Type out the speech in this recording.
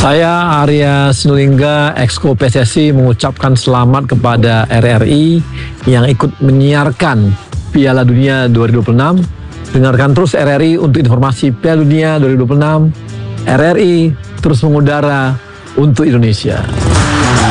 Saya Arya Sinulinga, Exco PSSI mengucapkan selamat kepada RRI yang ikut menyiarkan Piala Dunia 2026. Dengarkan terus RRI untuk informasi Piala Dunia 2026. RRI terus mengudara untuk Indonesia.